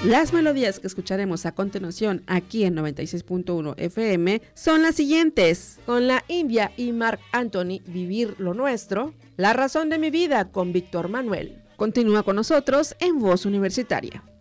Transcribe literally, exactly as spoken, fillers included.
Las melodías que escucharemos a continuación aquí en noventa y seis punto uno F M son las siguientes. Con la India y Marc Anthony, Vivir lo Nuestro. La Razón de mi Vida con Víctor Manuel. Continúa con nosotros en Voz Universitaria.